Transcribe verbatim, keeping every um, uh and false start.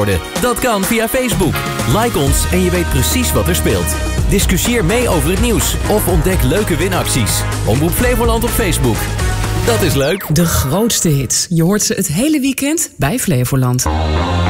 Dat kan via Facebook. Like ons en je weet precies wat er speelt. Discussieer mee over het nieuws of ontdek leuke winacties. Omroep Flevoland op Facebook. Dat is leuk. De grootste hits. Je hoort ze het hele weekend bij Flevoland.